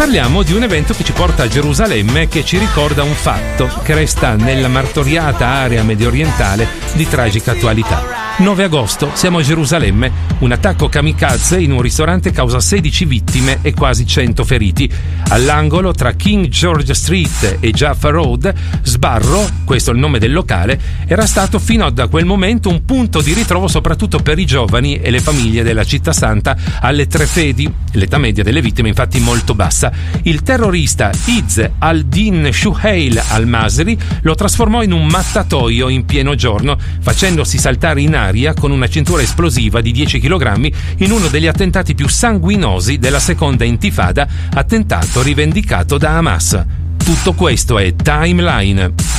Parliamo di un evento che ci porta a Gerusalemme, che ci ricorda un fatto che resta nella martoriata area mediorientale di tragica attualità. 9 agosto, siamo a Gerusalemme. Un attacco kamikaze in un ristorante causa 16 vittime e quasi 100 feriti. All'angolo tra King George Street e Jaffa Road, Sbarro, questo è il nome del locale, era stato fino a quel momento un punto di ritrovo soprattutto per i giovani e le famiglie della città santa alle 3 fedi. L'età media delle vittime infatti molto bassa. Il terrorista Izz al-Din Shuhail al-Masri lo trasformò in un mattatoio in pieno giorno, facendosi saltare in aria con una cintura esplosiva di 10 kg in uno degli attentati più sanguinosi della seconda intifada, attentato rivendicato da Hamas. Tutto questo è Timeline.